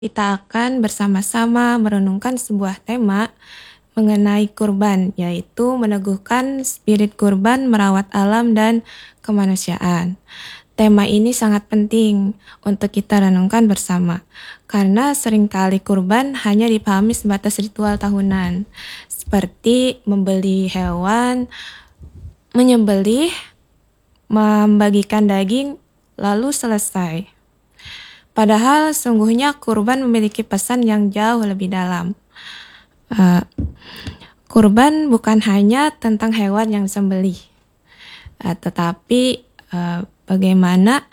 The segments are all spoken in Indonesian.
Kita akan bersama-sama merenungkan sebuah tema mengenai kurban, yaitu meneguhkan spirit kurban merawat alam dan kemanusiaan. Tema ini sangat penting untuk kita renungkan bersama, karena seringkali kurban hanya dipahami sebatas ritual tahunan, seperti membeli hewan, menyembelih, membagikan daging, lalu selesai. Padahal sungguhnya kurban memiliki pesan yang jauh lebih dalam. Kurban bukan hanya tentang hewan yang disembelih, tetapi bagaimana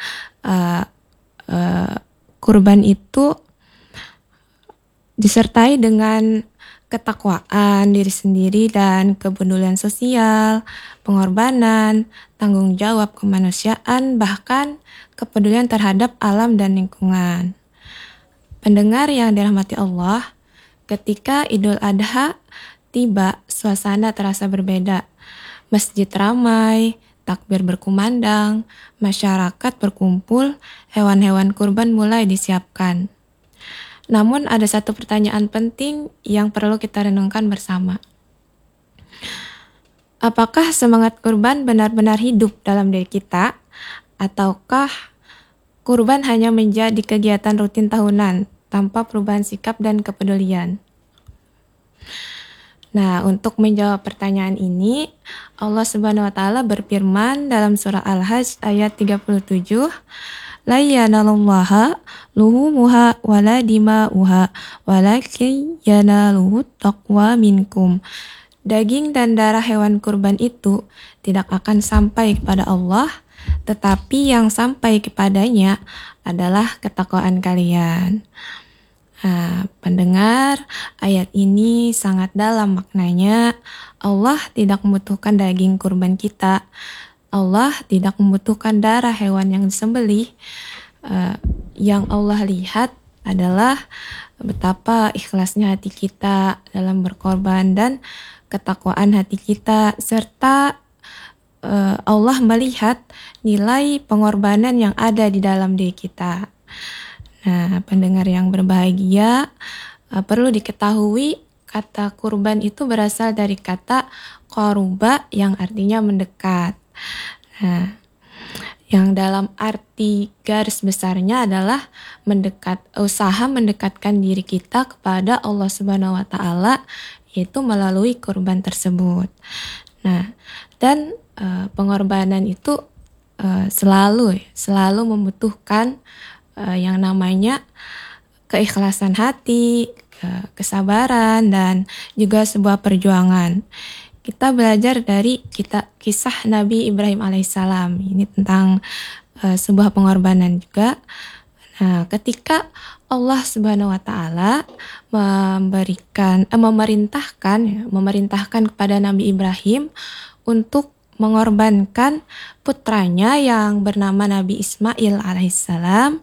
kurban itu disertai dengan ketakwaan diri sendiri dan kepedulian sosial, pengorbanan, tanggung jawab kemanusiaan, bahkan kepedulian terhadap alam dan lingkungan. Pendengar yang dirahmati Allah, ketika Idul Adha tiba, suasana terasa berbeda. Masjid ramai, takbir berkumandang, masyarakat berkumpul, hewan-hewan kurban mulai disiapkan. Namun ada satu pertanyaan penting yang perlu kita renungkan bersama. Apakah semangat kurban benar-benar hidup dalam diri kita? Ataukah kurban hanya menjadi kegiatan rutin tahunan tanpa perubahan sikap dan kepedulian? Nah, untuk menjawab pertanyaan ini, Allah Subhanahu wa taala berfirman dalam surah Al-Hajj ayat 37, "La yanalullaha luhumuha wala dima'uha walakin yanaluhu taqwa minkum." Daging dan darah hewan kurban itu tidak akan sampai kepada Allah, tetapi yang sampai kepadanya adalah ketakwaan kalian. Pendengar, ayat ini sangat dalam maknanya. Allah tidak membutuhkan daging kurban kita. Allah tidak membutuhkan darah hewan yang disembelih. Yang Allah lihat adalah betapa ikhlasnya hati kita dalam berkorban dan ketakwaan hati kita, serta Allah melihat nilai pengorbanan yang ada di dalam diri kita. Nah, pendengar yang berbahagia, perlu diketahui kata kurban itu berasal dari kata qaruba yang artinya mendekat. Nah, yang dalam arti garis besarnya adalah usaha mendekatkan diri kita kepada Allah Subhanahu wa taala, yaitu melalui kurban tersebut. Nah, dan pengorbanan itu selalu membutuhkan yang namanya keikhlasan hati, kesabaran, dan juga sebuah perjuangan. Kita belajar dari kisah Nabi Ibrahim alaihissalam. Ini tentang sebuah pengorbanan juga. Nah, ketika Allah Subhanahu wa taala memerintahkan kepada Nabi Ibrahim untuk mengorbankan putranya yang bernama Nabi Ismail alaihissalam,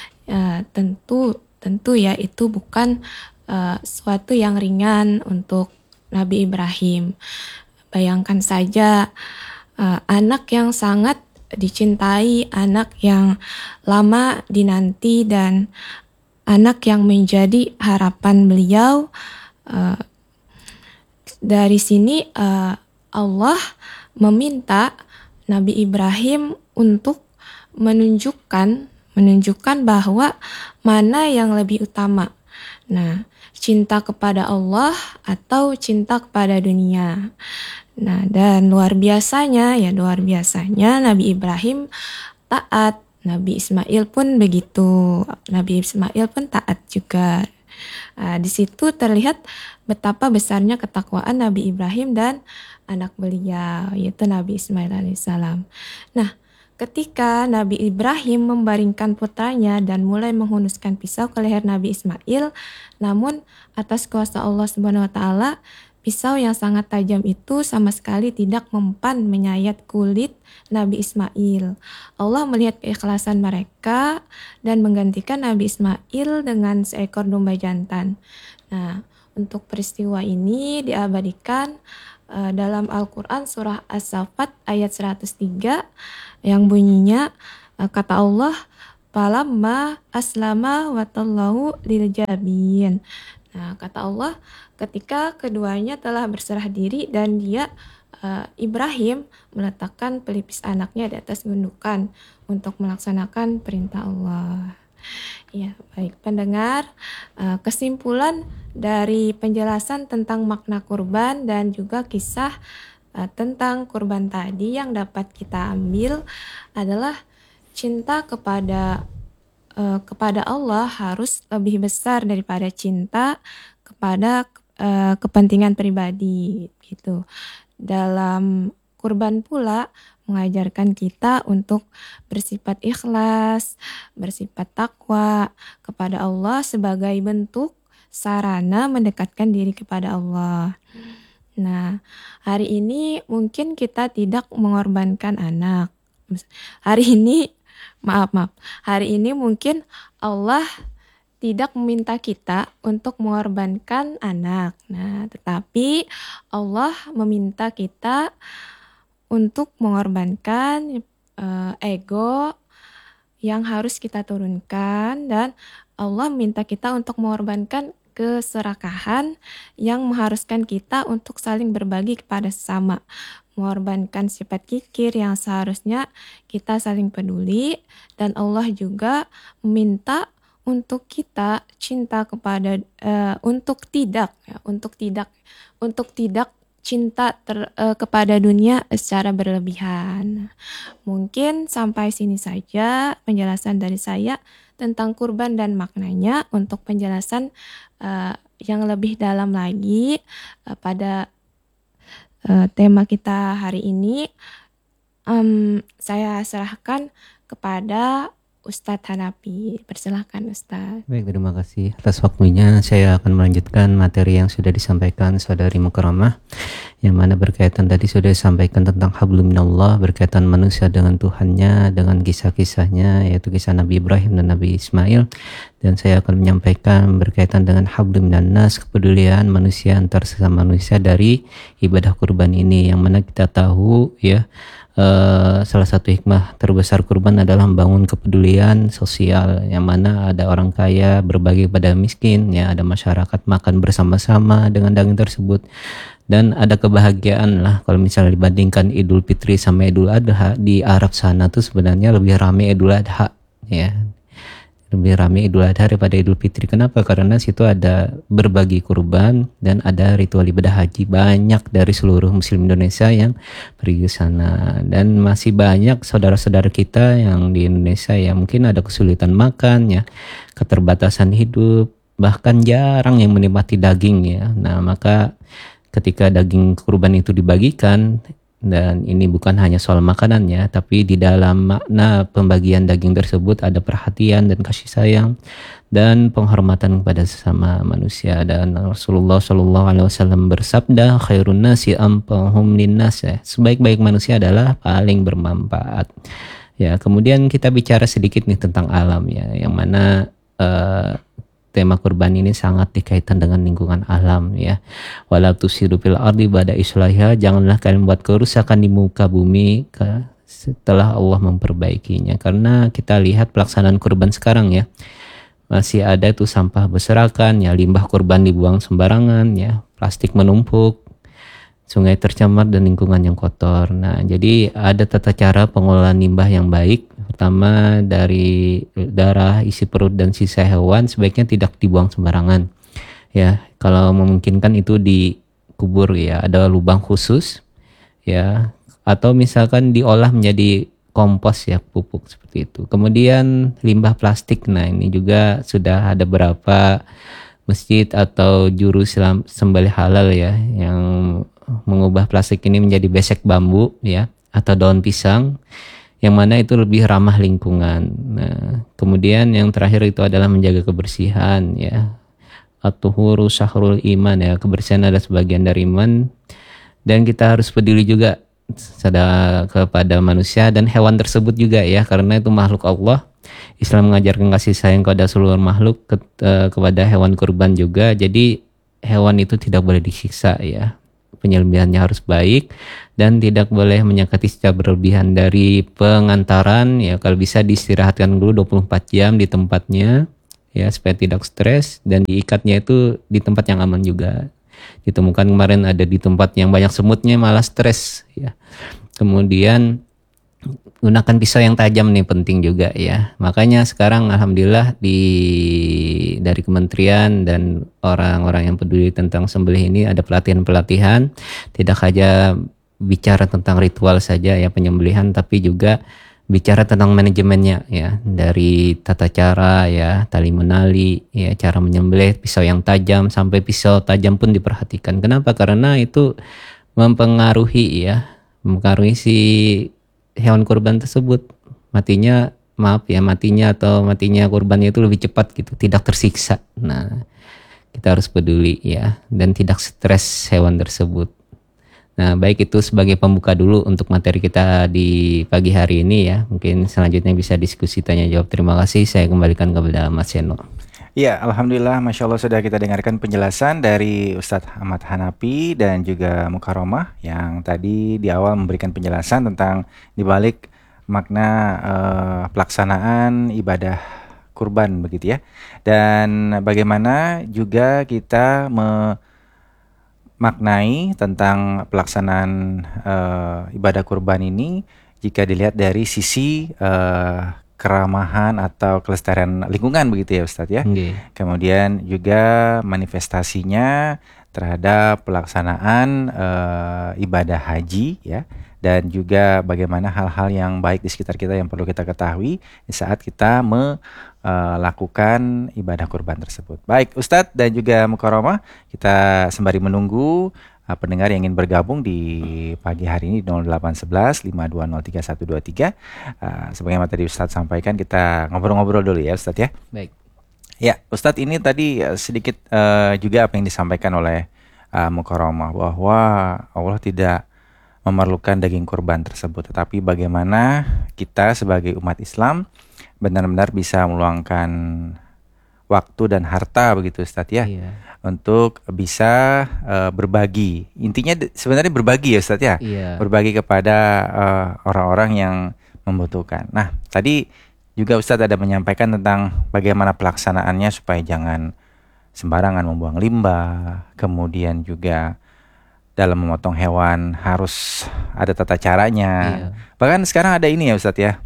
tentu ya itu bukan suatu yang ringan untuk Nabi Ibrahim. Bayangkan saja anak yang sangat dicintai, anak yang lama dinanti, dan anak yang menjadi harapan beliau. Dari sini Allah meminta Nabi Ibrahim untuk menunjukkan bahwa mana yang lebih utama. Nah, cinta kepada Allah atau cinta kepada dunia. Nah, dan luar biasanya Nabi Ibrahim taat. Nabi Ismail pun begitu. Nabi Ismail pun taat juga. Di situ terlihat betapa besarnya ketakwaan Nabi Ibrahim dan anak beliau, yaitu Nabi Ismail alaihissalam. Nah, ketika Nabi Ibrahim membaringkan putranya dan mulai menghunuskan pisau ke leher Nabi Ismail, namun atas kuasa Allah Subhanahu wa taala, pisau yang sangat tajam itu sama sekali tidak mempan menyayat kulit Nabi Ismail. Allah melihat keikhlasan mereka dan menggantikan Nabi Ismail dengan seekor domba jantan. Nah, untuk peristiwa ini diabadikan dalam Al-Quran surah As-Saffat ayat 103 yang bunyinya, kata Allah, falamma aslama watallahu lil jabin. Nah, kata Allah, ketika keduanya telah berserah diri dan Ibrahim meletakkan pelipis anaknya di atas gundukan untuk melaksanakan perintah Allah. Ya, baik pendengar, kesimpulan dari penjelasan tentang makna kurban dan juga kisah tentang kurban tadi yang dapat kita ambil adalah cinta kepada Allah harus lebih besar daripada cinta kepada kepentingan pribadi gitu. Dalam kurban pula mengajarkan kita untuk bersifat ikhlas, bersifat takwa kepada Allah sebagai bentuk sarana mendekatkan diri kepada Allah. Nah, hari ini mungkin kita tidak mengorbankan anak. Hari ini mungkin Allah tidak meminta kita untuk mengorbankan anak. Nah, tetapi Allah meminta kita untuk mengorbankan ego yang harus kita turunkan, dan Allah minta kita untuk mengorbankan keserakahan yang mengharuskan kita untuk saling berbagi kepada sesama, mengorbankan sifat kikir yang seharusnya kita saling peduli, dan Allah juga meminta untuk kita cinta kepada untuk tidak cinta kepada dunia secara berlebihan. Mungkin sampai sini saja penjelasan dari saya tentang kurban dan maknanya. Untuk penjelasan yang lebih dalam lagi pada tema kita hari ini, saya serahkan kepada Ustadz Hanafi. Persilahkan Ustadz. Baik, terima kasih atas waktunya. Saya akan melanjutkan materi yang sudah disampaikan saudari Mukarramah, yang mana berkaitan tadi sudah disampaikan tentang hablum minallah, berkaitan manusia dengan Tuhannya, dengan kisah-kisahnya, yaitu kisah Nabi Ibrahim dan Nabi Ismail. Dan saya akan menyampaikan berkaitan dengan hablum minan nas, kepedulian manusia antar sesama manusia dari ibadah kurban ini, yang mana kita tahu ya, salah satu hikmah terbesar kurban adalah membangun kepedulian sosial, yang mana ada orang kaya berbagi kepada miskin, ya, ada masyarakat makan bersama-sama dengan daging tersebut, dan ada kebahagiaan lah. Kalau misalnya dibandingkan Idul Fitri sama Idul Adha, di Arab sana tuh sebenarnya lebih ramai Idul Adha, ya, lebih ramai Idul Adha daripada Idul Fitri. Kenapa? Karena situ ada berbagi kurban dan ada ritual ibadah haji. Banyak dari seluruh muslim Indonesia yang pergi ke sana, dan masih banyak saudara-saudara kita yang di Indonesia yang mungkin ada kesulitan makan, ya, keterbatasan hidup, bahkan jarang yang menikmati daging, ya. Nah, maka ketika daging kurban itu dibagikan, dan ini bukan hanya soal makanannya, tapi di dalam makna pembagian daging tersebut ada perhatian dan kasih sayang dan penghormatan kepada sesama manusia. Dan Rasulullah SAW bersabda, khairun nasi anfa'uhum linnas, ya, sebaik-baik manusia adalah paling bermanfaat. Ya, kemudian kita bicara sedikit nih tentang alam, ya, yang mana tema kurban ini sangat dikaitkan dengan lingkungan alam, ya. Wala tusiru fil ardi ba'da islahiha, janganlah kalian buat kerusakan di muka bumi setelah Allah memperbaikinya. Karena kita lihat pelaksanaan kurban sekarang, ya, masih ada tuh sampah berserakan, ya, limbah kurban dibuang sembarangan, ya, plastik menumpuk, sungai tercemar dan lingkungan yang kotor. Nah, jadi ada tata cara pengelolaan limbah yang baik. Pertama, dari darah, isi perut dan sisa hewan sebaiknya tidak dibuang sembarangan. Ya, kalau memungkinkan itu dikubur, ya, ada lubang khusus, ya, atau misalkan diolah menjadi kompos, ya, pupuk seperti itu. Kemudian limbah plastik. Nah, ini juga sudah ada beberapa masjid atau juru sembelih halal, ya, yang mengubah plastik ini menjadi besek bambu, ya, atau daun pisang, yang mana itu lebih ramah lingkungan. Nah, kemudian yang terakhir itu adalah menjaga kebersihan, ya. At-tuhuru syahrul iman, ya, kebersihan adalah sebagian dari iman, dan kita harus peduli juga kepada manusia dan hewan tersebut juga, ya, karena itu makhluk Allah. Islam mengajarkan kasih sayang kepada seluruh makhluk, kepada hewan kurban juga. Jadi hewan itu tidak boleh disiksa, ya. penyembelihannya harus baik dan tidak boleh menyakiti secara berlebihan. Dari pengantaran ya kalau bisa diistirahatkan dulu 24 jam di tempatnya ya supaya tidak stres, dan diikatnya itu di tempat yang aman juga. Ditemukan kemarin ada di tempat yang banyak semutnya malah stres ya. Kemudian gunakan pisau yang tajam nih, penting juga ya. Makanya sekarang alhamdulillah dari kementerian dan orang-orang yang peduli tentang sembelih ini ada pelatihan-pelatihan, tidak hanya bicara tentang ritual saja ya penyembelihan, tapi juga bicara tentang manajemennya ya, dari tata cara ya, tali menali ya, cara menyembelih, pisau yang tajam sampai pisau tajam pun diperhatikan. Kenapa? Karena itu mempengaruhi si hewan kurban tersebut, matinya kurbannya itu lebih cepat gitu, tidak tersiksa. Nah, kita harus peduli ya, dan tidak stres hewan tersebut. Nah, baik, itu sebagai pembuka dulu untuk materi kita di pagi hari ini ya. Mungkin selanjutnya bisa diskusi tanya jawab. Terima kasih, saya kembalikan kepada Mas Seno. Ya, alhamdulillah, masya Allah sudah kita dengarkan penjelasan dari Ustadz Ahmad Hanafi dan juga Mukaromah yang tadi di awal memberikan penjelasan tentang dibalik makna pelaksanaan ibadah kurban begitu ya, dan bagaimana juga kita memaknai tentang pelaksanaan ibadah kurban ini jika dilihat dari sisi keramahan atau kelestarian lingkungan begitu ya Ustadz ya. Kemudian juga manifestasinya terhadap pelaksanaan ibadah haji ya, dan juga bagaimana hal-hal yang baik di sekitar kita yang perlu kita ketahui di saat kita melakukan ibadah kurban tersebut. Baik Ustadz dan juga Mukaromah, kita sembari menunggu pendengar yang ingin bergabung di pagi hari ini 0811 5203123. Sebagaimana tadi Ustadz sampaikan, kita ngobrol-ngobrol dulu ya Ustadz ya. Baik. Ya Ustadz, ini tadi sedikit juga apa yang disampaikan oleh Mukaromah, bahwa Allah tidak memerlukan daging kurban tersebut, tetapi bagaimana kita sebagai umat Islam benar-benar bisa meluangkan waktu dan harta begitu Ustadz ya. Iya. Untuk bisa berbagi. Intinya sebenarnya berbagi ya Ustadz ya. Iya. Berbagi kepada orang-orang yang membutuhkan. Nah, tadi juga Ustadz ada menyampaikan tentang bagaimana pelaksanaannya supaya jangan sembarangan membuang limbah. Kemudian juga dalam memotong hewan harus ada tata caranya. Iya. Bahkan sekarang ada ini ya Ustadz ya,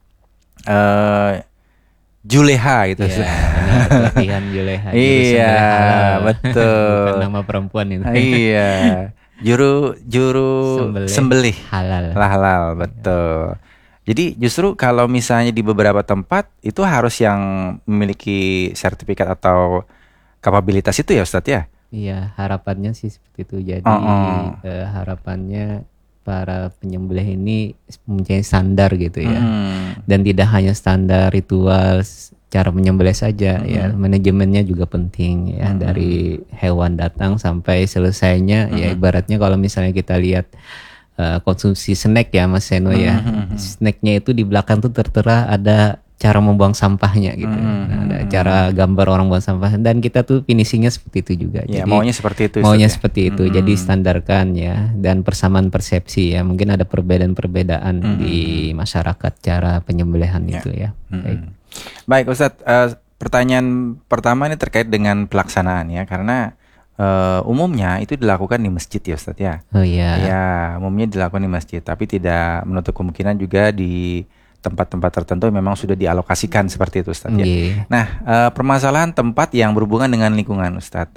Juleha gitu. Iya, pelatihan Juleha. Iya, betul. Bukan nama perempuan itu. Iya. Juru sembelih halal, betul. Jadi justru kalau misalnya di beberapa tempat itu harus yang memiliki sertifikat atau kapabilitas itu ya Ustadz ya. Iya, harapannya sih seperti itu. Jadi harapannya para penyembelih ini mempunyai standar gitu ya. Dan tidak hanya standar ritual cara menyembelih saja ya, manajemennya juga penting ya, dari hewan datang sampai selesainya ya. Ibaratnya kalau misalnya kita lihat konsumsi snack ya Mas Seno ya, snacknya itu di belakang tuh tertera ada cara membuang sampahnya gitu. Nah, ada cara gambar orang buang sampah, dan kita tuh finishingnya seperti itu juga. Ya, jadi maunya seperti itu. Seperti itu. Jadi standarkan ya, dan persamaan persepsi ya. Mungkin ada perbedaan-perbedaan di masyarakat cara penyembelihan itu ya. Baik Ustadz, pertanyaan pertama ini terkait dengan pelaksanaan ya, karena umumnya itu dilakukan di masjid ya Ustadz ya. Oh iya. Ya, umumnya dilakukan di masjid, tapi tidak menutup kemungkinan juga di tempat-tempat tertentu memang sudah dialokasikan seperti itu Ustadz ya. Nah, permasalahan tempat yang berhubungan dengan lingkungan Ustadz,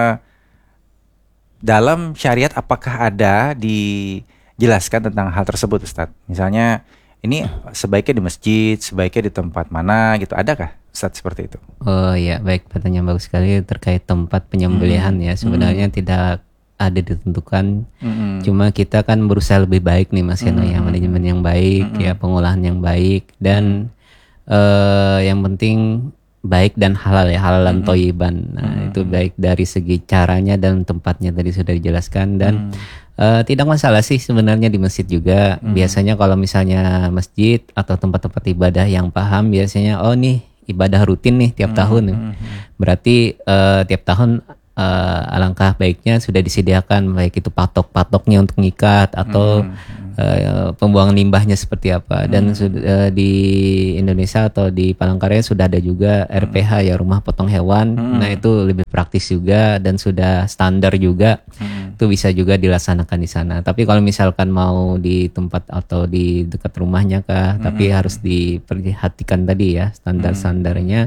dalam syariat apakah ada dijelaskan tentang hal tersebut Ustadz? Misalnya ini sebaiknya di masjid, sebaiknya di tempat mana gitu, adakah Ustadz seperti itu? Oh iya, baik, pertanyaan bagus sekali terkait tempat penyembelihan ya. Sebenarnya tidak ada ditentukan, cuma kita kan berusaha lebih baik nih Mas Yano ya, manajemen yang baik ya, pengolahan yang baik, dan yang penting baik dan halal ya, halalan thayyiban. Nah itu baik dari segi caranya dan tempatnya tadi sudah dijelaskan, dan tidak masalah sih sebenarnya di masjid juga. Biasanya kalau misalnya masjid atau tempat-tempat ibadah yang paham, biasanya oh nih ibadah rutin nih tiap tahun, berarti tiap tahun alangkah baiknya sudah disediakan baik itu patok-patoknya untuk ngikat atau pembuangan limbahnya seperti apa. Dan di Indonesia atau di Palangkaraya sudah ada juga RPH ya, rumah potong hewan. Nah itu lebih praktis juga dan sudah standar juga. Itu bisa juga dilaksanakan di sana. Tapi kalau misalkan mau di tempat atau di dekat rumahnya kah, tapi harus diperhatikan tadi ya standar-standarnya.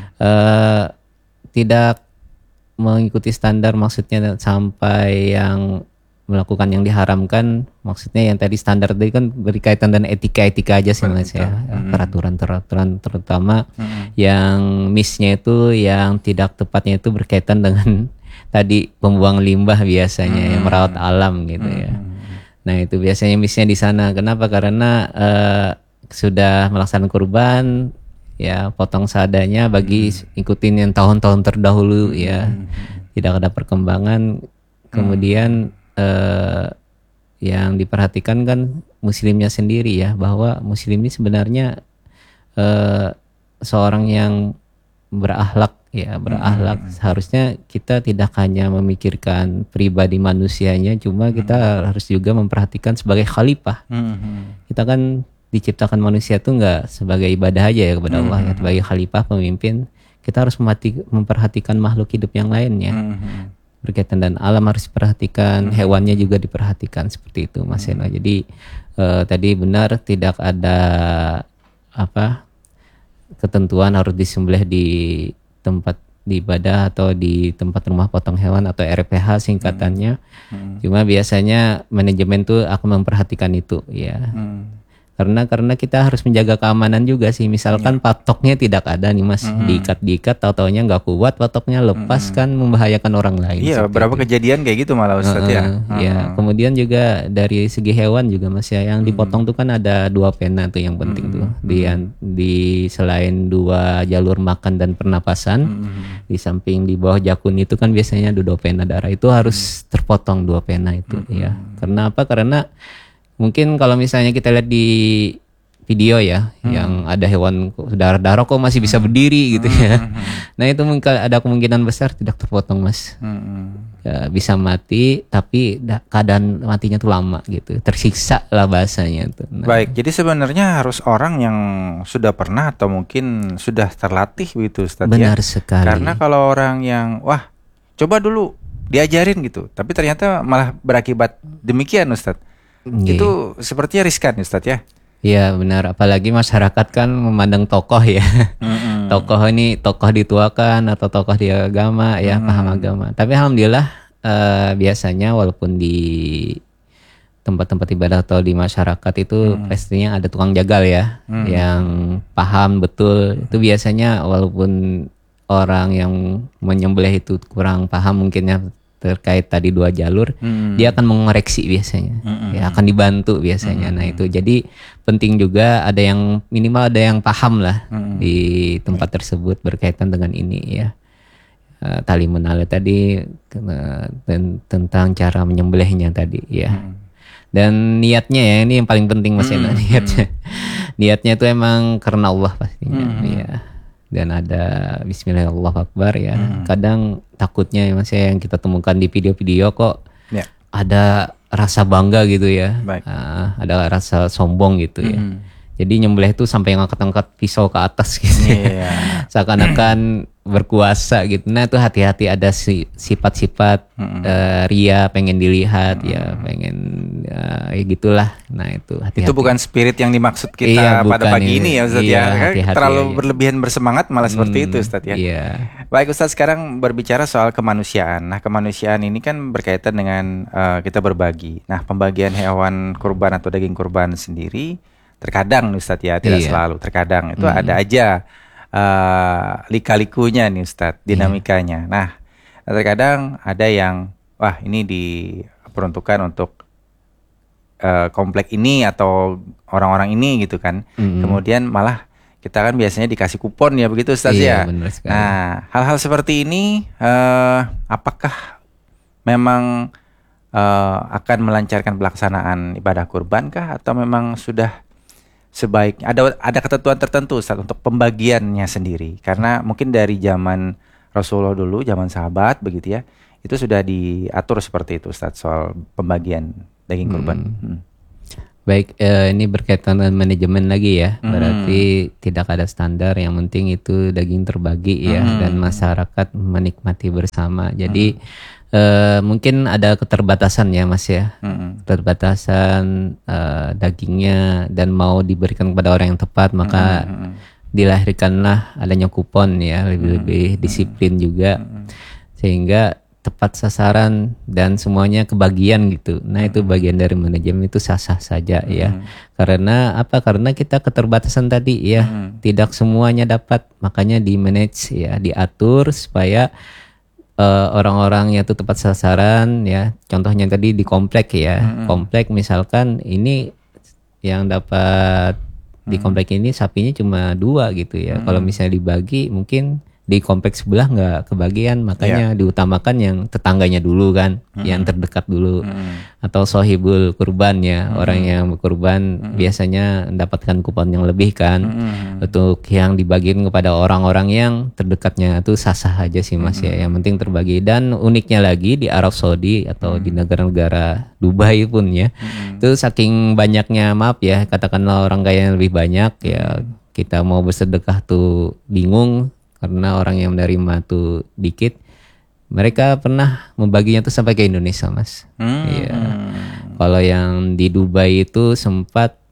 Tidak mengikuti standar maksudnya sampai yang melakukan yang diharamkan, maksudnya yang tadi standar tadi kan berkaitan dengan etika-etika aja sih mas ya, peraturan terutama yang miss-nya itu yang tidak tepatnya itu berkaitan dengan tadi pembuang limbah biasanya yang merawat alam gitu ya. Nah itu biasanya miss-nya di sana. Kenapa? Karena sudah melaksanakan kurban ya, potong seadanya bagi ikutin yang tahun-tahun terdahulu ya, tidak ada perkembangan. Kemudian yang diperhatikan kan muslimnya sendiri ya, bahwa muslim ini sebenarnya seorang yang berakhlak ya, berakhlak. Seharusnya kita tidak hanya memikirkan pribadi manusianya, cuma kita harus juga memperhatikan sebagai khalifah. Kita kan diciptakan manusia tuh nggak sebagai ibadah aja ya kepada Allah ya, sebagai khalifah pemimpin. Kita harus memperhatikan makhluk hidup yang lainnya. Berkaitan dan alam harus diperhatikan, hewannya juga diperhatikan, seperti itu Mas Eno. Jadi tadi benar tidak ada ketentuan harus disembelih di tempat di ibadah atau di tempat rumah potong hewan atau RPH singkatannya. Cuma biasanya manajemen tuh akan memperhatikan itu ya. Karena kita harus menjaga keamanan juga sih. Misalkan patoknya tidak ada nih mas, diikat tahu-taunya nggak kuat, patoknya lepas kan membahayakan orang lain. Iya, berapa kejadian kayak gitu malah Ustadz ya. Ya, kemudian juga dari segi hewan juga mas ya, yang dipotong tuh kan ada 2 pena tuh yang penting tuh. Di selain 2 jalur makan dan pernapasan, di samping di bawah jakun itu kan biasanya ada 2 pena darah, itu harus terpotong 2 pena itu ya. Karena apa? Karena mungkin kalau misalnya kita lihat di video ya, yang ada hewan darah-darah kok masih bisa berdiri gitu ya. Nah itu mungkin ada kemungkinan besar tidak terpotong mas. Ya, bisa mati, tapi keadaan matinya tuh lama gitu, tersiksa lah bahasanya tuh. Nah. Baik, jadi sebenarnya harus orang yang sudah pernah atau mungkin sudah terlatih gitu Ustadz. Benar sekali. Karena kalau orang yang wah coba dulu diajarin gitu, tapi ternyata malah berakibat demikian Ustadz. Itu sepertinya riskan Ustadz ya. Iya benar, apalagi masyarakat kan memandang tokoh ya. Tokoh ini tokoh dituakan atau tokoh di agama ya, paham agama. Tapi alhamdulillah biasanya walaupun di tempat-tempat ibadah atau di masyarakat itu pastinya ada tukang jagal ya, yang paham betul. Itu biasanya walaupun orang yang menyembelih itu kurang paham mungkinnya terkait tadi 2 jalur, dia akan mengoreksi biasanya, ya akan dibantu biasanya. Nah itu jadi penting juga ada yang minimal ada yang paham lah di tempat tersebut berkaitan dengan ini ya. Tali menala tadi tentang cara menyembelihnya tadi ya. Dan niatnya ya, ini yang paling penting mas Ena, niatnya itu emang karena Allah pastinya ya. Dan ada Bismillahirrahmanirrahim ya. Kadang takutnya ya mas yang kita temukan di video-video kok ada rasa bangga gitu ya. Ada rasa sombong gitu ya. Jadi nyembelih itu sampai ngangkat-ngangkat pisau ke atas gitu ya. Seakan-akan berkuasa gitu. Nah itu hati-hati, ada sifat-sifat ria, pengen dilihat ya, pengen ya gitulah. Nah itu hati-hati. Itu bukan spirit yang dimaksud kita pada pagi ini ya Ustadz ya. Hati-hati, terlalu berlebihan bersemangat malah seperti itu Ustadz ya. Baik Ustadz, sekarang berbicara soal kemanusiaan. Nah kemanusiaan ini kan berkaitan dengan kita berbagi. Nah pembagian hewan kurban atau daging kurban sendiri terkadang Ustadz ya, tidak selalu, terkadang itu ada aja lika-likunya nih Ustadz, dinamikanya. Nah terkadang ada yang wah ini diperuntukkan untuk komplek ini atau orang-orang ini gitu kan. Kemudian malah kita kan biasanya dikasih kupon ya begitu Ustadz ya. Nah hal-hal seperti ini apakah memang akan melancarkan pelaksanaan ibadah kurban kah, atau memang sudah sebaiknya ada ketentuan tertentu Ustadz untuk pembagiannya sendiri? Karena mungkin dari zaman Rasulullah dulu, zaman sahabat begitu ya, itu sudah diatur seperti itu Ustadz, soal pembagian daging kurban. Baik, ini berkaitan dengan manajemen lagi ya. Berarti tidak ada standar, yang penting itu daging terbagi ya, dan masyarakat menikmati bersama. Jadi mungkin ada keterbatasan ya Mas ya, keterbatasan dagingnya, dan mau diberikan kepada orang yang tepat, maka dilahirkanlah adanya kupon ya, lebih disiplin juga, sehingga tepat sasaran dan semuanya kebagian gitu. Nah itu bagian dari manajemen, itu sah-sah saja ya. Karena apa? Karena kita keterbatasan tadi ya, tidak semuanya dapat, makanya di manage ya, diatur supaya orang-orang itu tepat sasaran ya. Contohnya tadi di komplek ya, komplek misalkan ini yang dapat di komplek ini sapinya cuma 2 gitu ya. Kalau misalnya dibagi mungkin di kompleks sebelah nggak kebagian, makanya diutamakan yang tetangganya dulu kan, yang terdekat dulu, atau sohibul kurban ya, orang yang berkurban biasanya mendapatkan kupon yang lebih kan. Untuk yang dibagiin kepada orang-orang yang terdekatnya itu sah-sah aja sih Mas ya, yang penting terbagi. Dan uniknya lagi di Arab Saudi atau di negara-negara Dubai pun ya, itu saking banyaknya, maaf ya, katakanlah orang kaya yang lebih banyak ya, kita mau bersedekah tuh bingung karena orang yang menerima tuh dikit. Mereka pernah membaginya tuh sampai ke Indonesia Mas. Iya. Kalau yang di Dubai itu sempat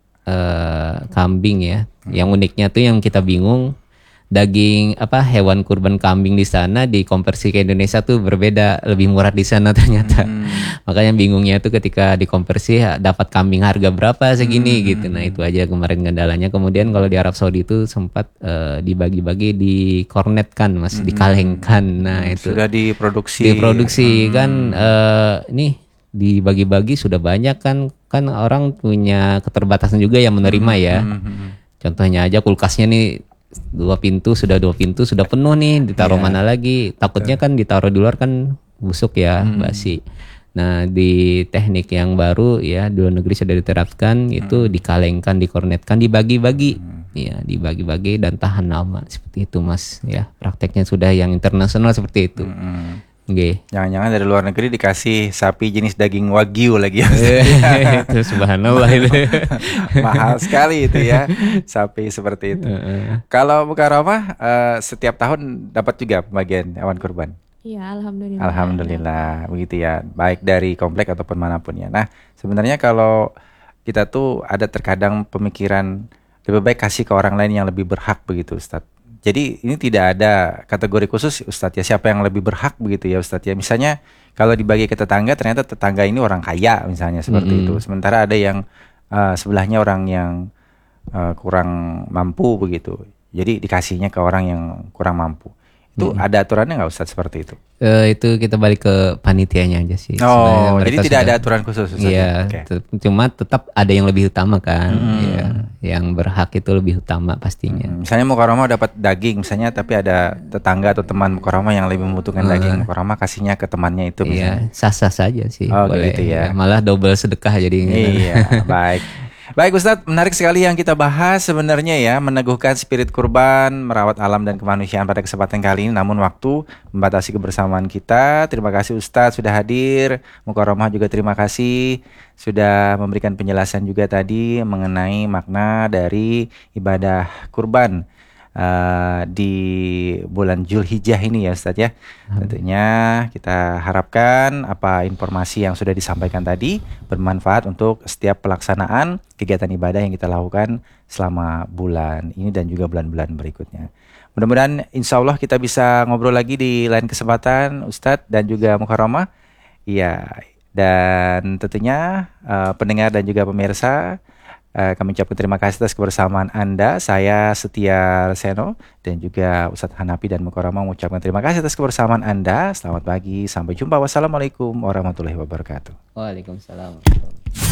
kambing ya. Yang uniknya tuh yang kita bingung, daging hewan kurban kambing di sana dikonversi ke Indonesia tuh berbeda, lebih murah di sana ternyata. Makanya bingungnya tuh ketika dikonversi dapat kambing harga berapa segini gitu. Nah itu aja kemarin kendalanya. Kemudian kalau di Arab Saudi itu sempat dibagi-bagi, dikornetkan Mas, dikalengkan. Nah itu sudah diproduksi kan, nih dibagi-bagi sudah banyak kan orang punya keterbatasan juga yang menerima ya. Contohnya aja kulkasnya nih 2 pintu sudah penuh nih, ditaruh mana lagi, takutnya kan ditaruh di luar kan busuk ya, basi. Nah di teknik yang baru ya, di luar negeri sudah diterapkan, itu dikalengkan, dikornetkan, dibagi-bagi ya, dibagi-bagi dan tahan lama seperti itu Mas ya. Prakteknya sudah yang internasional seperti itu. Jangan-jangan dari luar negeri dikasih sapi jenis daging wagyu lagi ya. Itu subhanallah itu. Mahal sekali itu ya, sapi seperti itu. Kalau Mukarramah setiap tahun dapat juga pembagian hewan kurban? Iya, alhamdulillah. Alhamdulillah, begitu ya. Baik dari komplek ataupun manapun ya. Nah, sebenarnya kalau kita tuh ada terkadang pemikiran lebih baik kasih ke orang lain yang lebih berhak begitu Ustadz. Jadi ini tidak ada kategori khusus Ustadz ya, siapa yang lebih berhak begitu ya Ustadz ya. Misalnya kalau dibagi ke tetangga, ternyata tetangga ini orang kaya misalnya seperti itu. Sementara ada yang sebelahnya orang yang kurang mampu begitu. Jadi dikasihnya ke orang yang kurang mampu. Itu ada aturannya nggak Ustadz seperti itu? Itu kita balik ke panitianya aja sih. Oh, jadi tidak ada aturan khusus Ustadz? Iya, cuma tetap ada yang lebih utama kan. Ya, yang berhak itu lebih utama pastinya. Misalnya Mukarramah dapat daging misalnya, tapi ada tetangga atau teman Mukarramah yang lebih membutuhkan daging, Mukarramah kasihnya ke temannya itu misalnya. Iya, sah-sah saja sih. Oh boleh, gitu ya. Malah double sedekah jadinya. Iya, baik. Baik Ustadz, menarik sekali yang kita bahas sebenarnya ya, meneguhkan spirit kurban, merawat alam dan kemanusiaan pada kesempatan kali ini. Namun waktu membatasi kebersamaan kita. Terima kasih Ustadz sudah hadir. Mukarramah juga terima kasih sudah memberikan penjelasan juga tadi mengenai makna dari ibadah kurban di bulan Zulhijjah ini ya Ustadz ya. Tentunya kita harapkan apa informasi yang sudah disampaikan tadi bermanfaat untuk setiap pelaksanaan kegiatan ibadah yang kita lakukan selama bulan ini dan juga bulan-bulan berikutnya. Mudah-mudahan insya Allah kita bisa ngobrol lagi di lain kesempatan Ustadz dan juga Mukarramah. Iya, dan tentunya pendengar dan juga pemirsa, kami ucapkan terima kasih atas kebersamaan Anda. Saya Setia Seno dan juga Ustadz Hanafi dan Mukarramah mengucapkan terima kasih atas kebersamaan Anda. Selamat pagi, sampai jumpa. Wassalamualaikum warahmatullahi wabarakatuh. Waalaikumsalam.